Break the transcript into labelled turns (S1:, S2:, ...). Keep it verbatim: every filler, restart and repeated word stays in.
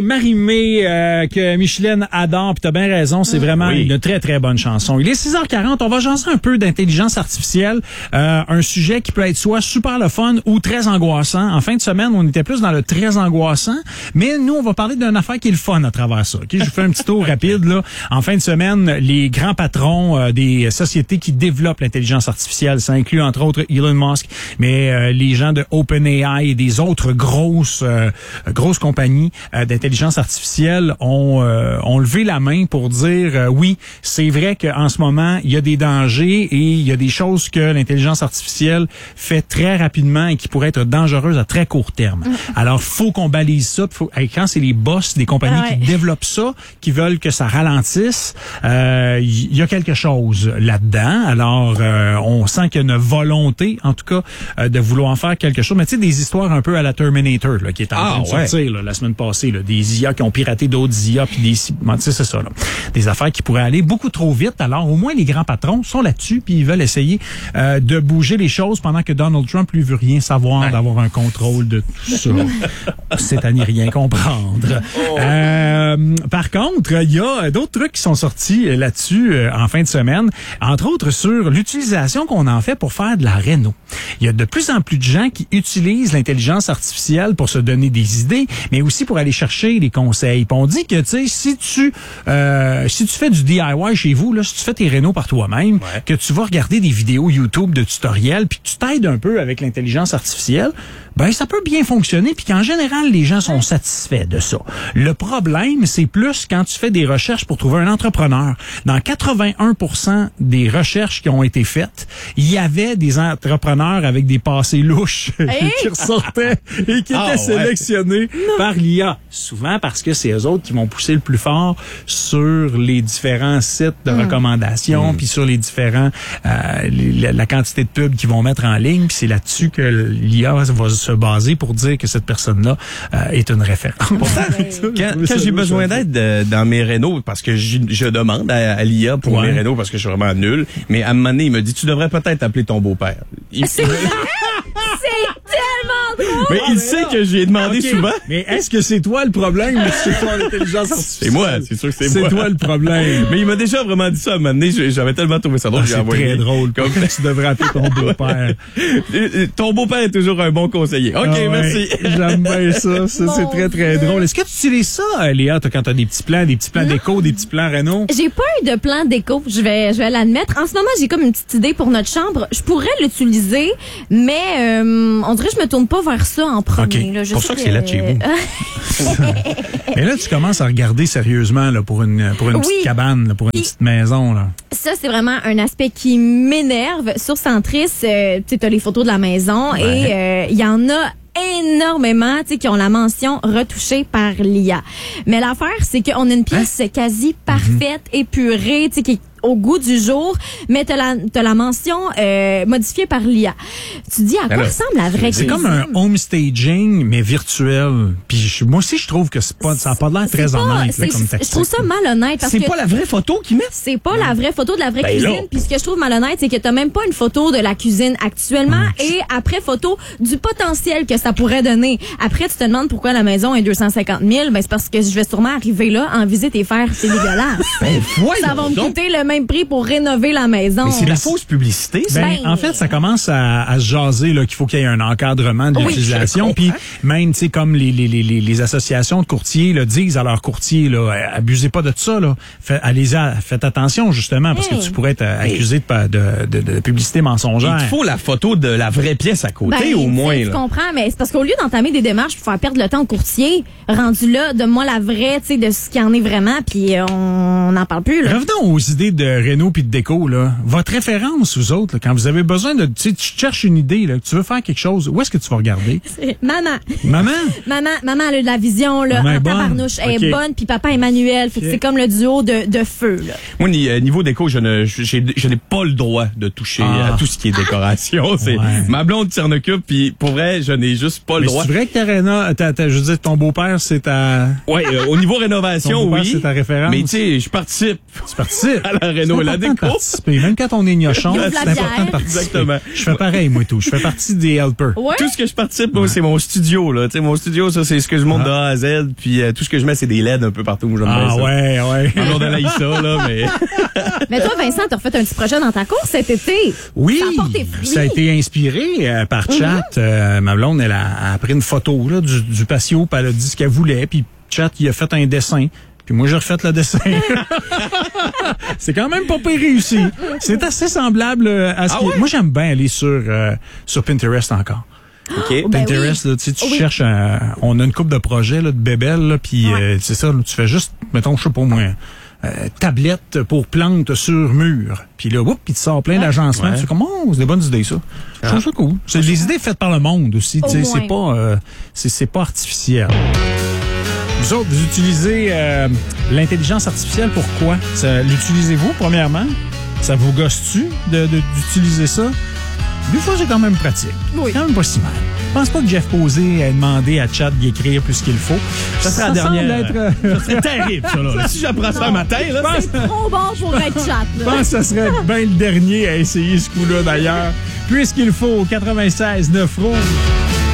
S1: Marie-Mé, euh, que Micheline adore, puis t'as bien raison, c'est vraiment oui. une très, très bonne chanson. Il est six heures quarante, on va jaser un peu d'intelligence artificielle, euh, un sujet qui peut être soit super le fun ou très angoissant. En fin de semaine, on était plus dans le très angoissant, mais nous, on va parler d'une affaire qui est le fun à travers ça. Okay? Je vous fais un petit tour rapide. Là. En fin de semaine, les grands patrons euh, des sociétés qui développent l'intelligence artificielle, ça inclut entre autres Elon Musk, mais euh, les gens de OpenAI et des autres grosses, euh, grosses compagnies euh, d'intelligence L'intelligence artificielle ont, euh, ont levé la main pour dire euh, oui, c'est vrai qu'en ce moment, il y a des dangers et il y a des choses que l'intelligence artificielle fait très rapidement et qui pourraient être dangereuses à très court terme. Mmh. Alors, faut qu'on balise ça. Faut, quand c'est les boss des compagnies ah ouais. qui développent ça, qui veulent que ça ralentisse, euh, il y a quelque chose là-dedans. Alors, euh, on sent qu'il y a une volonté, en tout cas, euh, de vouloir en faire quelque chose. Mais tu sais, des histoires un peu à la Terminator, là, qui est en train ah, de ouais. sortir là, la semaine passée, là, des I A qui ont piraté d'autres I A, puis des, tu sais, c'est ça, là. Des affaires qui pourraient aller beaucoup trop vite. Alors, au moins, les grands patrons sont là-dessus, puis ils veulent essayer euh, de bouger les choses pendant que Donald Trump, lui, veut rien savoir, ouais. d'avoir un contrôle de tout ça. C'est à n'y rien comprendre. Oh. Euh, par contre, il y a d'autres trucs qui sont sortis là-dessus euh, en fin de semaine, entre autres sur l'utilisation qu'on en fait pour faire de la réno. Il y a de plus en plus de gens qui utilisent l'intelligence artificielle pour se donner des idées, mais aussi pour aller chercher des conseils. Puis on dit que, tu sais, si tu euh, si tu fais du D I Y chez vous, là, si tu fais tes rénaux par toi-même, ouais. que tu vas regarder des vidéos YouTube de tutoriels, puis que tu t'aides un peu avec l'intelligence artificielle, ben ça peut bien fonctionner, puis qu'en général, les gens sont satisfaits de ça. Le problème, c'est plus quand tu fais des recherches pour trouver un entrepreneur. Dans quatre-vingt-un pour cent des recherches qui ont été faites, il y avait des entrepreneurs avec des passés louches hey! qui ressortaient et qui ah, étaient ouais. sélectionnés non. par l'I A. Souvent parce que c'est eux autres qui vont pousser le plus fort sur les différents sites de mmh. recommandations, mmh. puis sur les différents euh, les, la, la quantité de pubs qu'ils vont mettre en ligne, puis c'est là-dessus que l'I A va se baser pour dire que cette personne-là euh, est une référence.
S2: Pourtant, quand, quand j'ai besoin d'aide de, dans mes rénaux, parce que je, je demande à, à l'I A pour ouais. mes rénaux parce que je suis vraiment nul, mais à un moment donné, il me dit, tu devrais peut-être appeler ton beau-père. Il...
S3: C'est C'est tellement drôle!
S2: Mais il sait que j'ai demandé okay. souvent.
S1: Mais est-ce que c'est toi le problème ou c'est toi l'intelligence artificielle?
S2: C'est moi, c'est sûr que c'est, c'est moi.
S1: C'est toi le problème.
S2: Mais il m'a déjà vraiment dit ça à un moment donné. J'avais tellement trouvé ça drôle.
S1: Ah, c'est très drôle. Comme tu devrais appeler ton beau-père.
S2: Ton beau-père est toujours un bon conseiller. OK, ah ouais, merci.
S1: J'aime bien ça. Ça, c'est très, très drôle. Est-ce que tu utilises ça, Léa, toi, quand t'as des petits plans, des petits plans non. d'éco, des petits plans réno?
S3: J'ai pas eu de plan d'éco. Je vais, je vais l'admettre. En ce moment, j'ai comme une petite idée pour notre chambre. Je pourrais l'utiliser, mais euh, on dirait que je me tourne pas vers ça en premier.
S2: Okay.
S3: Là. Je
S2: pour ça que, que c'est là de chez vous.
S1: Mais là, tu commences à regarder sérieusement là, pour une, pour une oui. petite cabane, là, pour une Et petite maison. Là.
S3: Ça, c'est vraiment un aspect qui m'énerve. Sur Centris, euh, tu sais, t'as les photos de la maison ouais. et il euh, y en a énormément, tu sais, qui ont la mention retouchée par l'I A. Mais l'affaire, c'est qu'on a une pièce hein? quasi parfaite, mm-hmm. épurée, tu sais, qui est au goût du jour, mais t'as la, t'as la mention euh, modifiée par l'I A. Tu dis à quoi Alors, ressemble la vraie
S1: c'est
S3: cuisine?
S1: C'est comme un home staging, mais virtuel. Puis je, moi aussi, je trouve que c'est pas, ça n'a pas l'air très pas, honnête là, comme tactique.
S3: Je trouve ça malhonnête. Parce
S2: c'est
S3: que
S2: pas la vraie photo qu'ils mettent?
S3: C'est pas ouais. la vraie photo de la vraie
S2: ben
S3: cuisine. Puis ce que je trouve malhonnête, c'est que t'as même pas une photo de la cuisine actuellement mmh. et après photo du potentiel que ça pourrait donner. Après, tu te demandes pourquoi la maison est deux cent cinquante mille. Ben c'est parce que je vais sûrement arriver là en visite et faire c'est dégueulasse.
S2: Ben
S3: ça va me coûter le même prix pour rénover la maison.
S2: Mais c'est de la fausse publicité.
S1: Ben, ben, en fait, ça commence à, à se jaser là, qu'il faut qu'il y ait un encadrement de oui, l'utilisation. Puis même, tu sais, comme les, les, les, les associations de courtiers là, disent à leurs courtiers, là, abusez pas de ça. Là. Fait, allez-y, faites attention justement parce hey. que tu pourrais être accusé de, de, de, de publicité mensongère.
S2: Il faut la photo de la vraie pièce à côté
S3: ben,
S2: au moins.
S3: Je comprends, mais c'est parce qu'au lieu d'entamer des démarches pour faire perdre le temps au courtier, rendu là, donne-moi la vraie, tu sais, de ce qu'il y en est vraiment, puis on n'en parle plus. Là.
S1: Revenons aux idées de réno puis de déco, là. Votre référence, vous autres, là, quand vous avez besoin de, tu sais, tu cherches une idée, là, tu veux faire quelque chose, où est-ce que tu vas regarder?
S3: C'est maman.
S1: Maman?
S3: Maman, maman, elle a de la vision, là,
S1: maman
S3: en tabarnouche. Elle okay. est bonne, puis papa Emmanuel. Fait que okay. c'est comme le duo de, de feu, là.
S2: Moi, niveau déco, je ne, j'ai, je n'ai pas le droit de toucher ah. à tout ce qui est décoration. C'est, ouais. ma blonde s'en occupe, puis pour vrai, je n'ai juste pas le
S1: Mais
S2: droit.
S1: C'est vrai que ta réno, ta, ta, je veux dire, ton beau-père, c'est ta...
S2: Ouais, euh, au niveau rénovation, oui.
S1: C'est ta référence.
S2: Mais tu sais, je participe.
S1: Tu participes?
S2: À la Renault et la déco.
S1: Même quand on est gnochon,
S3: c'est
S1: important de participer.
S2: Exactement.
S1: Je fais pareil, moi, tout. Je fais partie des helpers.
S3: Ouais.
S2: Tout ce que je participe, moi, c'est mon studio, là. Tu sais, mon studio, ça, c'est ce que je monte ah. de A à Z, puis euh, tout ce que je mets, c'est des L E D un peu partout où je mets
S1: ah,
S2: ça.
S1: ouais, ouais.
S2: On a ça, là, mais...
S3: Mais toi, Vincent, t'as refait un petit projet dans ta course cet été.
S1: Oui.
S3: Ça apporte tes fruits.
S1: Ça a été inspiré euh, par Chat. Mm-hmm. euh, ma blonde, elle a, a pris une photo, là, du, du patio, puis elle a dit ce qu'elle voulait, puis Chat, il a fait un dessin. Puis moi, j'ai refait le dessin. C'est quand même pas pire réussi. C'est assez semblable à ce ah qui... Ouais? Moi, j'aime bien aller sur, euh, sur Pinterest encore.
S2: Okay.
S1: Pinterest,
S3: ben oui.
S1: là, tu sais, tu
S3: oui.
S1: cherches... Un, on a une couple de projets là, de bébelles, puis ouais. euh, c'est ça, là, tu fais juste, mettons, je sais pas moi... Euh, tablette pour plantes sur mur. Puis là, oups, puis tu sors plein d'agencements. Ouais. Tu fais comme, oh, c'est des bonnes idées, ça. Je trouve ça cool. C'est des idées faites par le monde aussi. Tu sais, c'est pas, euh, c'est, c'est pas artificiel. Vous autres, vous utilisez euh, l'intelligence artificielle pour quoi? Ça, l'utilisez-vous, premièrement? Ça vous gosse-tu de, de, d'utiliser ça? Des fois, c'est quand même pratique. Oui. Quand même pas si mal. Je pense pas que Jeff Posé a demandé à Chat d'y écrire plus qu'il faut.
S2: Ça, ça serait la dernière. Être, euh, ça serait terrible, ça, là. Si j'apprends ça un matin, là.
S3: C'est trop bon pour être Chat,
S1: Je pense que ça serait bien le dernier à essayer ce coup-là, d'ailleurs. Puisqu'il faut quatre-vingt-seize neuf rouge.